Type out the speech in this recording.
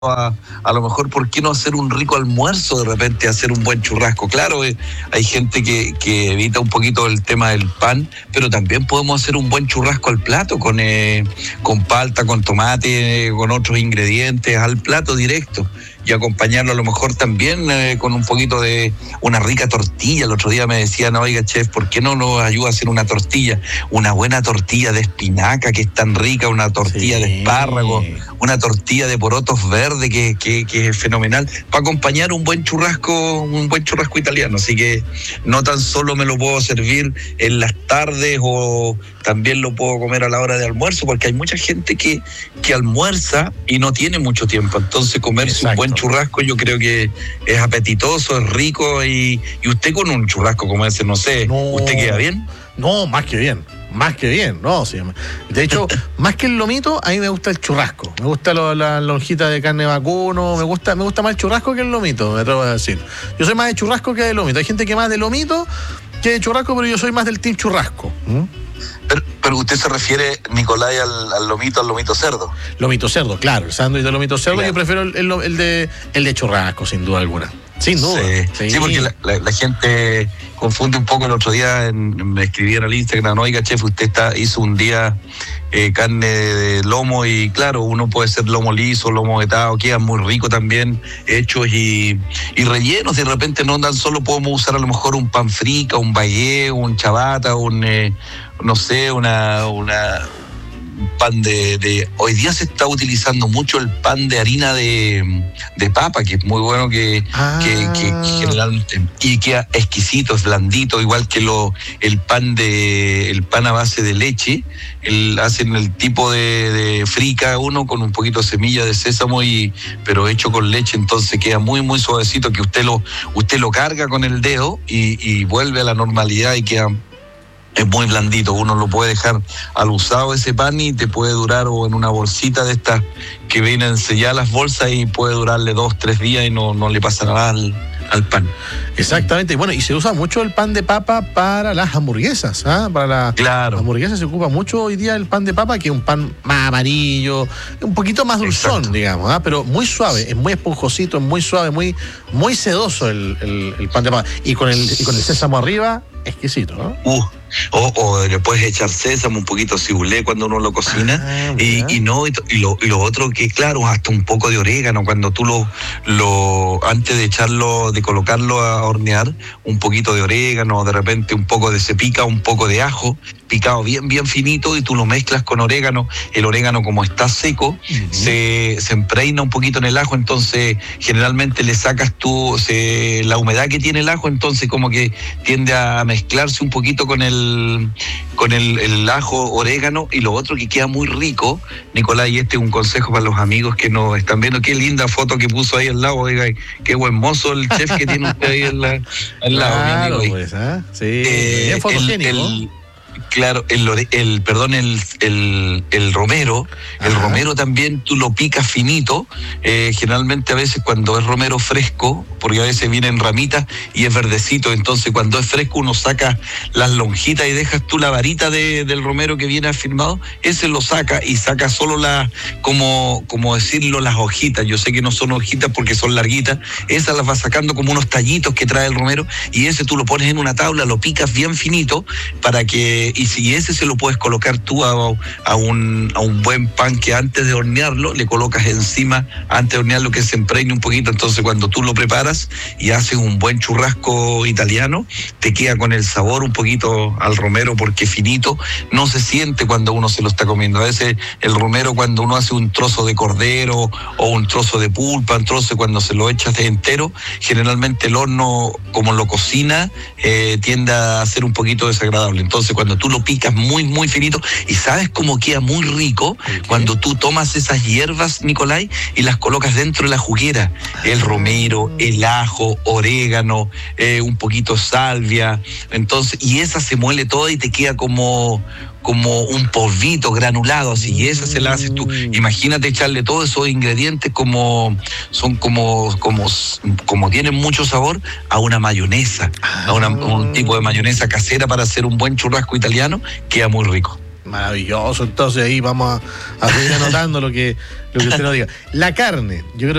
a lo mejor, ¿por qué no hacer un rico almuerzo de repente, hacer un buen churrasco? Claro, hay gente que evita un poquito el tema del pan, pero también podemos hacer un buen churrasco al plato con palta, con tomate, con otros ingredientes, al plato directo. Y acompañarlo a lo mejor también con un poquito de una rica tortilla. El otro día me decían, oiga, chef, ¿por qué no nos ayuda a hacer una tortilla? Una buena tortilla de espinaca, que es tan rica, una tortilla de espárragos, una tortilla de porotos verdes, que es fenomenal, para acompañar un buen churrasco italiano. Así que no tan solo me lo puedo servir en las tardes, o también lo puedo comer a la hora de almuerzo, porque hay mucha gente que almuerza y no tiene mucho tiempo. Entonces comerse un buen churrasco yo creo que es apetitoso, es rico, y usted con un churrasco como ese, no sé, ¿usted queda bien? No, más que bien, no, sí. De hecho, más que el lomito, a mí me gusta el churrasco. Me gusta la lonjita de carne vacuno, me gusta más el churrasco que el lomito, me atrevo a decir. Yo soy más de churrasco que de lomito. Hay gente que más de lomito que de churrasco, pero yo soy más del team churrasco. Pero usted se refiere, Nicolai, al lomito cerdo. Lomito cerdo, claro, el sándwich de lomito cerdo, claro. Yo prefiero el de churrasco, sin duda alguna. Sin duda. Sí, porque la gente confunde un poco. El otro día me escribieron al Instagram, oiga, chef, usted hizo un día carne de lomo, y claro, uno puede ser lomo liso, lomo vetado, queda muy rico también, hechos y rellenos. De repente no tan solo podemos usar a lo mejor un pan frica, un bayé, un ciabatta, no sé, un pan de hoy día se está utilizando mucho el pan de harina de papa, que es muy bueno, que generalmente, y queda exquisito, es blandito, igual que el pan a base de leche. Hacen el tipo de frica uno con un poquito de semilla de sésamo, pero hecho con leche, entonces queda muy muy suavecito, que usted lo carga con el dedo y vuelve a la normalidad, y queda... Es muy blandito. Uno lo puede dejar al usado ese pan, y te puede durar, o en una bolsita de estas que vienen selladas las bolsas, y puede durarle 2-3 días y no le pasa nada al pan. Exactamente. Bueno, y se usa mucho el pan de papa para las hamburguesas, Para las hamburguesas se ocupa mucho hoy día el pan de papa, que es un pan más amarillo, un poquito más dulzón. Exacto. Digamos, pero muy suave, es muy esponjosito, es muy suave, muy, muy sedoso el pan de papa. Y con el sésamo arriba, exquisito, ¿no? O le puedes echar sésamo, un poquito de cibulet cuando uno lo cocina, y lo otro, que claro, hasta un poco de orégano cuando tú antes de echarlo, de colocarlo a hornear, un poquito de orégano, de repente un poco se pica un poco de ajo picado bien bien finito, y tú lo mezclas con orégano. El orégano, como está seco, se impregna un poquito en el ajo, entonces generalmente le sacas la humedad que tiene el ajo, entonces como que tiende a mezclarse un poquito con el ajo, orégano. Y lo otro que queda muy rico, Nicolai, y este es un consejo para los amigos que nos están viendo, qué linda foto que puso ahí al lado, oiga, qué buen mozo el chef que tiene usted ahí al lado, claro, mi amigo. Pues, sí, bien fotogénico. Claro, el romero. El romero también tú lo picas finito. Generalmente a veces cuando es romero fresco, porque a veces viene en ramitas y es verdecito, entonces cuando es fresco uno saca las lonjitas y dejas tú la varita del romero que viene afirmado, ese lo saca y saca solo como decirlo, las hojitas. Yo sé que no son hojitas porque son larguitas, esas las vas sacando como unos tallitos que trae el romero, y ese tú lo pones en una tabla, lo picas bien finito para que... Y si ese se lo puedes colocar tú a un buen pan, que antes de hornearlo le colocas encima, antes de hornearlo, que se impregne un poquito. Entonces cuando tú lo preparas y haces un buen churrasco italiano, te queda con el sabor un poquito al romero, porque finito no se siente cuando uno se lo está comiendo. A veces el romero, cuando uno hace un trozo de cordero o un trozo de pulpa, cuando se lo echas de entero, generalmente el horno, como lo cocina, tiende a ser un poquito desagradable. Entonces cuando tú lo picas muy, muy finito, y sabes cómo queda muy rico, cuando tú tomas esas hierbas, Nicolai, y las colocas dentro de la juguera, el romero, el ajo, orégano, un poquito salvia, entonces, y esa se muele toda y te queda como un polvito granulado, así, y esa se la haces tú. Imagínate echarle todos esos ingredientes, como tienen mucho sabor, a una mayonesa, un tipo de mayonesa casera para hacer un buen churrasco italiano, queda muy rico. Maravilloso, entonces ahí vamos a seguir anotando lo que usted nos diga. La carne, yo creo